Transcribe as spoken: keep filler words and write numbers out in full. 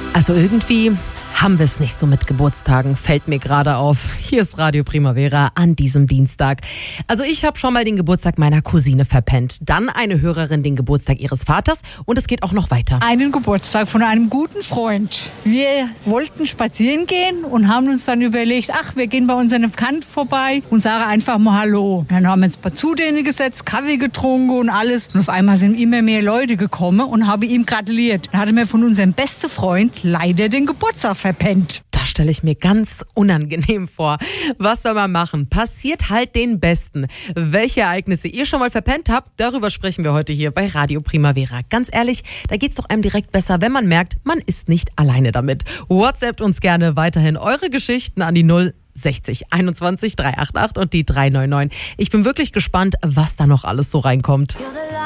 Also irgendwie haben wir es nicht so mit Geburtstagen, fällt mir gerade auf. Hier ist Radio Primavera an diesem Dienstag. Also ich habe schon mal den Geburtstag meiner Cousine verpennt. Dann eine Hörerin den Geburtstag ihres Vaters und es geht auch noch weiter. Einen Geburtstag von einem guten Freund. Wir wollten spazieren gehen und haben uns dann überlegt, ach, wir gehen bei unserem Bekannten vorbei und sagen einfach mal Hallo. Dann haben wir uns bei zu denen gesetzt, Kaffee getrunken und alles. Und auf einmal sind immer mehr Leute gekommen und haben ihm gratuliert. Dann hatte mir von unserem besten Freund leider den Geburtstag verpennt. Da stelle ich mir ganz unangenehm vor. Was soll man machen? Passiert halt den Besten. Welche Ereignisse ihr schon mal verpennt habt, darüber sprechen wir heute hier bei Radio Primavera. Ganz ehrlich, da geht's doch einem direkt besser, wenn man merkt, man ist nicht alleine damit. WhatsAppt uns gerne weiterhin eure Geschichten an die null sechzig einundzwanzig dreihundertachtundachtzig und die drei neun neun. Ich bin wirklich gespannt, was da noch alles so reinkommt. You're the